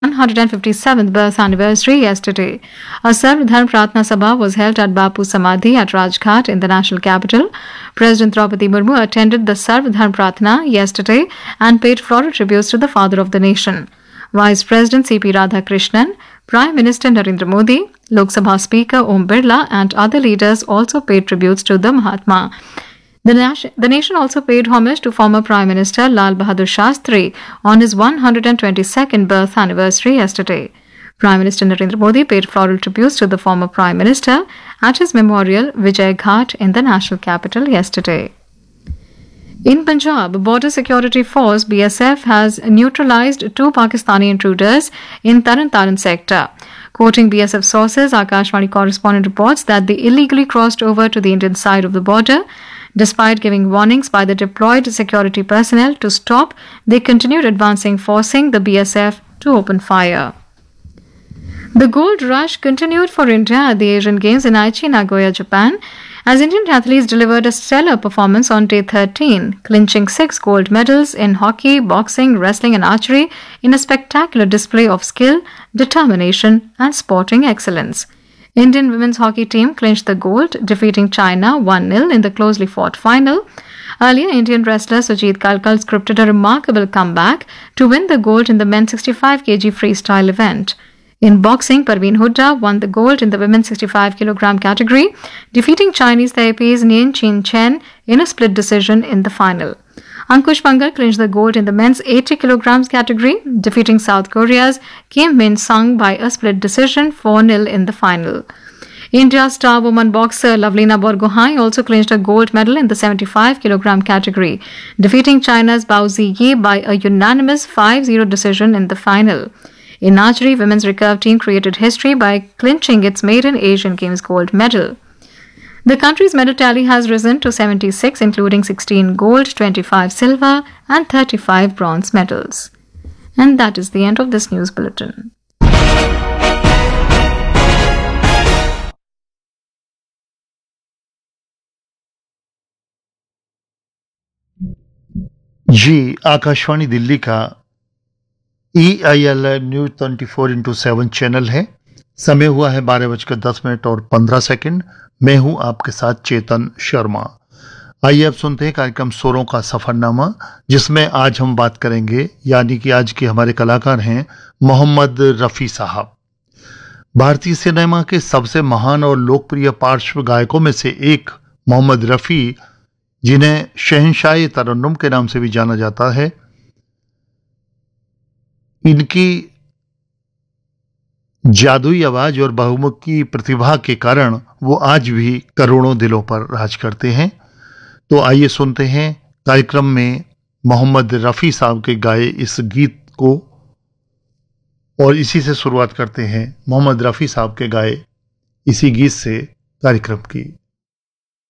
157th birth anniversary yesterday. A Sarv Dharm Pratna Sabha was held at Bapu Samadhi at Rajghat in the national capital. President Draupadi Murmu attended the Sarv Dharm Pratna yesterday and paid floral tributes to the father of the nation. Vice President C.P. Radhakrishnan, Prime Minister Narendra Modi, Lok Sabha Speaker Om Birla and other leaders also paid tributes to the Mahatma. The nation also paid homage to former Prime Minister Lal Bahadur Shastri on his 122nd birth anniversary yesterday. Prime Minister Narendra Modi paid floral tributes to the former Prime Minister at his memorial Vijay Ghat in the national capital yesterday. In Punjab, Border Security Force BSF has neutralized 2 Pakistani intruders in Taran Taran sector. Quoting BSF sources, Akashvani correspondent reports that they illegally crossed over to the Indian side of the border. Despite giving warnings by the deployed security personnel to stop, they continued advancing, forcing the BSF to open fire. The gold rush continued for India at the Asian Games in Aichi, Nagoya, Japan, as Indian athletes delivered a stellar performance on day 13, clinching 6 gold medals in hockey, boxing, wrestling and archery in a spectacular display of skill, determination and sporting excellence. Indian women's hockey team clinched the gold, defeating China 1-0 in the closely fought final. Earlier, Indian wrestler Sujit Kalkal scripted a remarkable comeback to win the gold in the men's 65 kg freestyle event. In boxing, Parveen Hooda won the gold in the women's 65 kg category, defeating Chinese Taipei's Nian Chin Chen in a split decision in the final. Ankush Pangal clinched the gold in the men's 80 kg category, defeating South Korea's Kim Min Sung by a split decision 4-0 in the final. India's star woman boxer Lavlina Borgohain also clinched a gold medal in the 75 kg category, defeating China's Bao Ziyi by a unanimous 5-0 decision in the final. In archery, women's recurve team created history by clinching its maiden Asian Games gold medal. The country's medal tally has risen to 76, including 16 gold, 25 silver and 35 bronze medals. And that is the end of this news bulletin. जी आकाशवाणी दिल्ली का EIL news 24x7 channel है। समय हुआ है 12:10 और 15 मैं हूं आपके साथ चेतन शर्मा। आइए अब सुनते हैं कार्यक्रम स्वरों का सफरनामा, जिसमें आज हम बात करेंगे, यानी कि आज के हमारे कलाकार हैं मोहम्मद रफ़ी साहब। भारतीय सिनेमा के सबसे महान और लोकप्रिय पार्श्व गायकों में से एक मोहम्मद रफ़ी, जिन्हें शहंशाह तरन्नुम के नाम से भी जाना जाता है, इनकी जादुई आवाज और बहुमुखी प्रतिभा के कारण वो आज भी करोड़ों दिलों पर राज करते हैं। तो आइए सुनते हैं कार्यक्रम में मोहम्मद रफ़ी साहब के गाए इस गीत को, और इसी से शुरुआत करते हैं मोहम्मद रफ़ी साहब के गाए इसी गीत से कार्यक्रम की।